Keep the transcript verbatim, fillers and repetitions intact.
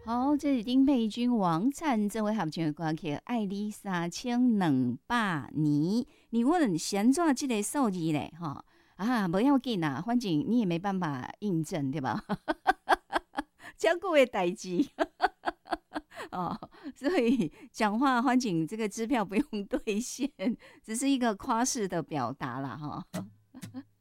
好，这是丁佩君、王灿这位合唱的歌曲《爱你三千两百年》。你问现在这个数字嘞，哈啊，不要紧啦，反正你也没办法印证，对吧？这久的代志哦，所以讲话反正这个支票不用兑现，只是一个夸饰的表达啦，哈。